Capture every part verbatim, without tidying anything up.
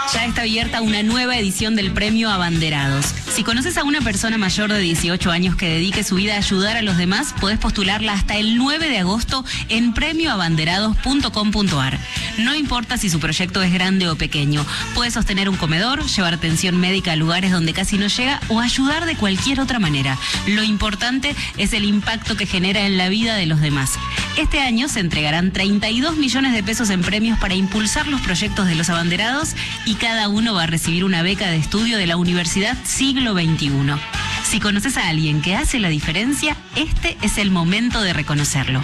Ya está abierta una nueva edición del Premio Abanderados. Si conoces a una persona mayor de dieciocho años que dedique su vida a ayudar a los demás, podés postularla hasta el nueve de agosto en premio abanderados punto com punto ar. No importa si su proyecto es grande o pequeño, puede sostener un comedor, llevar atención médica a lugares donde casi no llega o ayudar de cualquier otra manera. Lo importante es el impacto que genera en la vida de los demás. Este año se entregarán treinta y dos millones de pesos en premios para impulsar los proyectos de los abanderados y cada uno va a recibir una beca de estudio de la Universidad Siglo veintiuno. Si conoces a alguien que hace la diferencia, este es el momento de reconocerlo.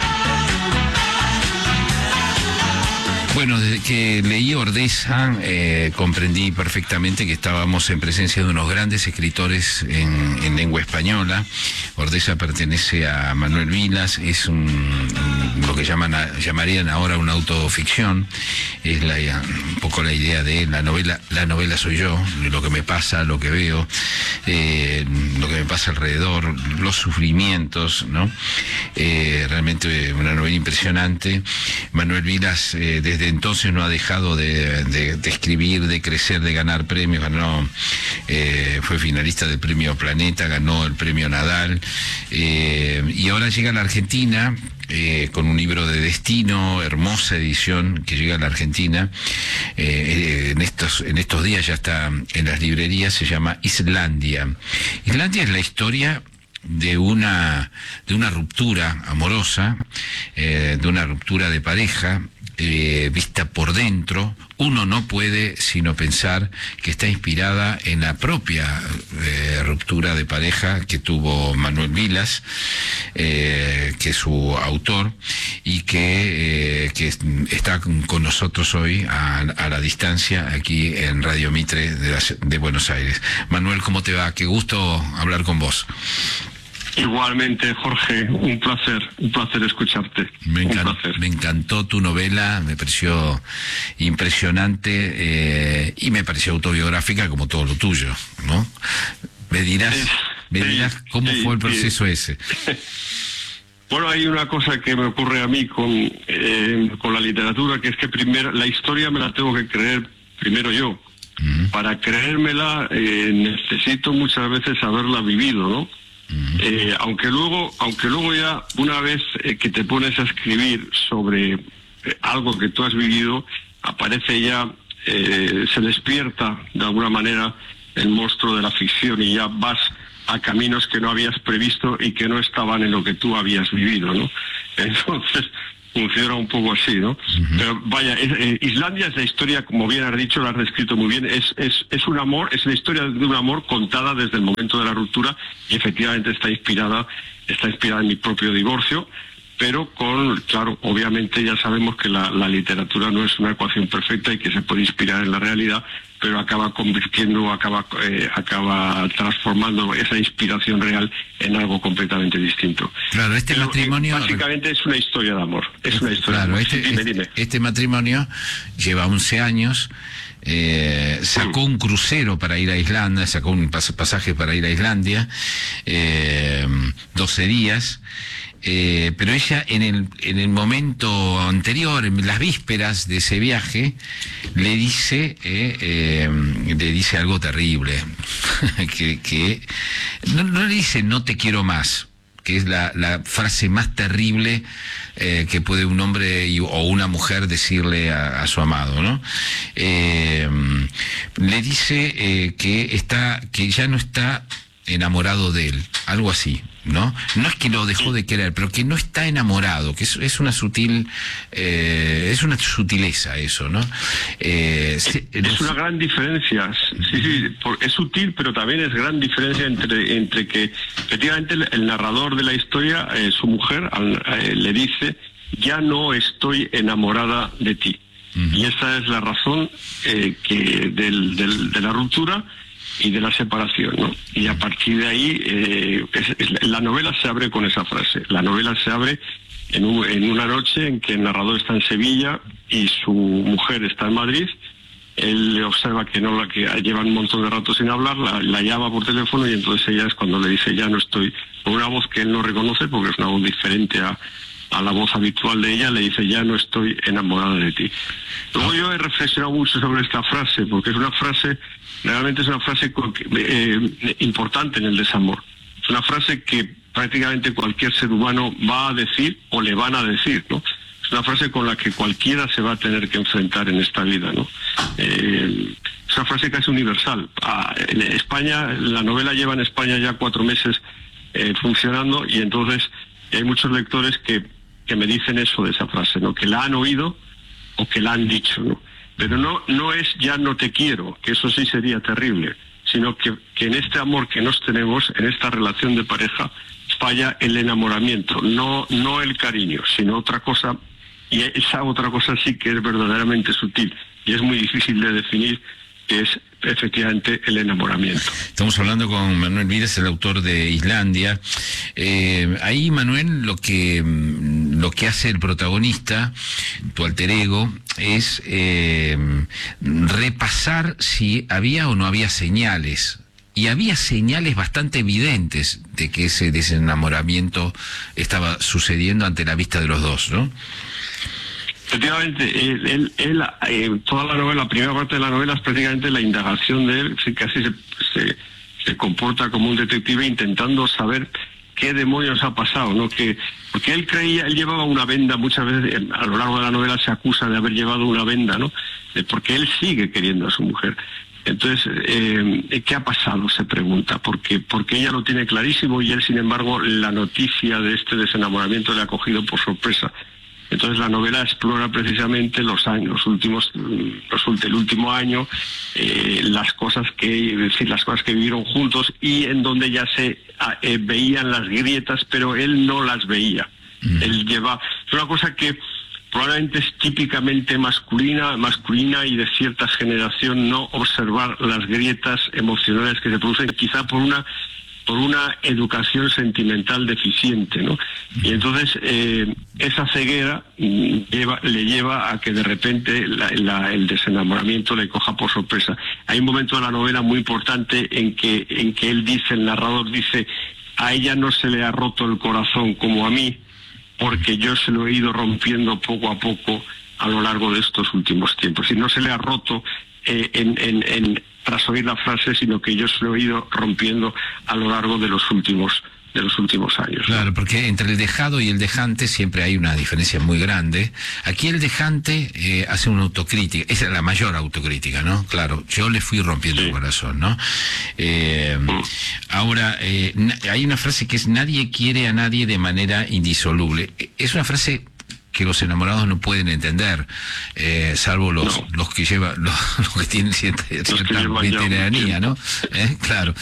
Bueno, desde que leí Ordesa, eh, comprendí perfectamente que estábamos en presencia de unos grandes escritores en, en lengua española. Ordesa pertenece a Manuel Vilas, es un, un, lo que llaman a, llamarían ahora una autoficción. Es la, un poco la idea de la novela, la novela soy yo, lo que me pasa, lo que veo, eh, lo que me pasa alrededor, los sufrimientos, ¿no? Eh, realmente una novela impresionante. Manuel Vilas, eh, desde entonces no ha dejado de, de, de escribir, de crecer, de ganar premios. Ganó, eh, fue finalista del premio Planeta, ganó el premio Nadal, eh, y ahora llega a la Argentina eh, con un libro de destino, hermosa edición que llega a la Argentina. Eh, en estos en estos días ya está en las librerías. Se llama Islandia. Islandia es la historia de una de una ruptura amorosa, eh, de una ruptura de pareja, eh, vista por dentro. Uno no puede sino pensar que está inspirada en la propia eh, ruptura de pareja que tuvo Manuel Vilas, eh, que es su autor, y que, eh, que está con nosotros hoy a, a la distancia aquí en Radio Mitre de, la, de Buenos Aires. Manuel, ¿cómo te va? Qué gusto hablar con vos. Igualmente, Jorge, un placer, un placer escucharte. Me, encan un placer. me encantó tu novela, me pareció impresionante, eh, y me pareció autobiográfica como todo lo tuyo, ¿no? Me dirás, sí, me dirás sí, cómo sí, fue el proceso sí. ese. Bueno, hay una cosa que me ocurre a mí con, eh, con la literatura, que es que primero la historia me la tengo que creer primero yo. Uh-huh. Para creérmela eh, necesito muchas veces haberla vivido, ¿no? Uh-huh. Eh, aunque luego, aunque luego ya una vez eh, que te pones a escribir sobre eh, algo que tú has vivido, aparece ya, eh, se despierta de alguna manera el monstruo de la ficción y ya vas a caminos que no habías previsto y que no estaban en lo que tú habías vivido, ¿no? Entonces funciona un poco así, ¿no? Uh-huh. Pero vaya, es, eh, Islandia es la historia, como bien has dicho, lo has descrito muy bien, es, es, es un amor, es la historia de un amor contada desde el momento de la ruptura, y efectivamente está inspirada, está inspirada en mi propio divorcio, pero con, claro, obviamente ya sabemos que la, la literatura no es una ecuación perfecta y que se puede inspirar en la realidad, pero acaba convirtiendo, acaba eh, acaba transformando esa inspiración real en algo completamente distinto. Claro, este pero, matrimonio... Eh, básicamente es una historia de amor, es una historia claro, de amor. Este, sí, dime, este, dime. este matrimonio lleva once años, eh, sacó un crucero para ir a Islandia, sacó un pas pasaje para ir a Islandia, eh, doce días... Eh, pero ella en el, en el momento anterior, en las vísperas de ese viaje, le dice eh, eh, le dice algo terrible, que, que no, no le dice no te quiero más, que es la, la frase más terrible eh, que puede un hombre y, o una mujer decirle a, a su amado, ¿no? Eh, le dice eh, que está, que ya no está enamorado de él, algo así, ¿no? No es que lo dejó de querer, pero que no está enamorado, que es, es una sutil, eh, es una sutileza eso, ¿no? Eh, se, es los... una gran diferencia, sí, sí, es sutil, pero también es gran diferencia entre, entre que efectivamente el, el narrador de la historia, eh, su mujer, al, eh, le dice, ya no estoy enamorada de ti. Uh-huh. Y esa es la razón eh, que del, del, de la ruptura y de la separación, ¿no? Y a partir de ahí, eh, es, es, la novela se abre con esa frase. La novela se abre en, un, en una noche en que el narrador está en Sevilla y su mujer está en Madrid. Él le observa que no la que llevan un montón de rato sin hablar, la, la llama por teléfono y entonces ella es cuando le dice ya no estoy, con una voz que él no reconoce porque es una voz diferente a, a la voz habitual de ella, le dice, ya no estoy enamorada de ti. Luego yo he reflexionado mucho sobre esta frase, porque es una frase, realmente es una frase eh, importante en el desamor. Es una frase que prácticamente cualquier ser humano va a decir o le van a decir, ¿no? Es una frase con la que cualquiera se va a tener que enfrentar en esta vida, ¿no? Eh, es una frase casi universal. Ah, en España, la novela lleva en España ya cuatro meses eh, funcionando, y entonces hay muchos lectores que, que me dicen eso de esa frase, ¿no? Que la han oído o que la han dicho, ¿no? Pero no, no es ya no te quiero, que eso sí sería terrible, sino que, que en este amor que nos tenemos, en esta relación de pareja, falla el enamoramiento, no, no el cariño, sino otra cosa, y esa otra cosa sí que es verdaderamente sutil y es muy difícil de definir, que es efectivamente el enamoramiento. Estamos hablando con Manuel Vides, el autor de Islandia. Eh, ahí, Manuel, lo que lo que hace el protagonista, tu alter ego, es eh, repasar si había o no había señales. Y había señales bastante evidentes de que ese desenamoramiento estaba sucediendo ante la vista de los dos, ¿no? Efectivamente, él, él, él eh, toda la novela, la primera parte de la novela es prácticamente la indagación de él, casi se, se, se comporta como un detective intentando saber qué demonios ha pasado, ¿no? Que, porque él creía, él llevaba una venda, muchas veces a lo largo de la novela se acusa de haber llevado una venda, ¿no? De, porque él sigue queriendo a su mujer. Entonces, eh, ¿qué ha pasado? Se pregunta, porque porque ella lo tiene clarísimo y él, sin embargo, la noticia de este desenamoramiento le ha cogido por sorpresa. Entonces la novela explora precisamente los años, los últimos, los, el último año, eh, las cosas que, es decir, las cosas que vivieron juntos y en donde ya se eh, veían las grietas, pero él no las veía. Mm. Él lleva, es una cosa que probablemente es típicamente masculina, masculina y de cierta generación, no observar las grietas emocionales que se producen, quizá por una por una educación sentimental deficiente, ¿no? Y entonces eh, esa ceguera lleva, le lleva a que de repente la, la, el desenamoramiento le coja por sorpresa. Hay un momento de la novela muy importante en que en que él dice, el narrador dice, a ella no se le ha roto el corazón como a mí, porque yo se lo he ido rompiendo poco a poco a lo largo de estos últimos tiempos. Y no se le ha roto eh, en, en, en tras oír la frase, sino que yo se lo he ido rompiendo a lo largo de los últimos de los últimos años. Claro, porque entre el dejado y el dejante siempre hay una diferencia muy grande. Aquí el dejante eh, hace una autocrítica, esa es la mayor autocrítica, ¿no? Claro, yo le fui rompiendo sí. el corazón, ¿no? Eh, mm. Ahora, eh, hay una frase que es, nadie quiere a nadie de manera indisoluble. Es una frase que los enamorados no pueden entender, eh, salvo los no. los que llevan, los, los que tienen cierta, cierta veteranía, ¿no? ¿Eh? Claro.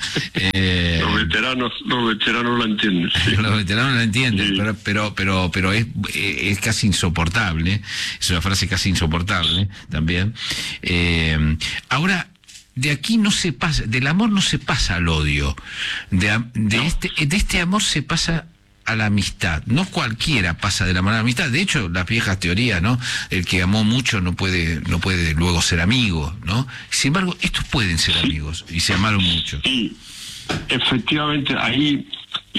Eh, los veteranos, los veteranos la entienden. Sí. Los veteranos la entienden, sí. pero pero pero pero es es casi insoportable, es una frase casi insoportable también. Eh, ahora, de aquí no se pasa, del amor no se pasa al odio, de de no. este de este amor se pasa a la amistad. No cualquiera pasa del amor a la amistad. De hecho, las viejas teorías, ¿no? El que amó mucho no puede no puede luego ser amigo, ¿no? Sin embargo, estos pueden ser amigos y se amaron mucho. Sí, efectivamente, ahí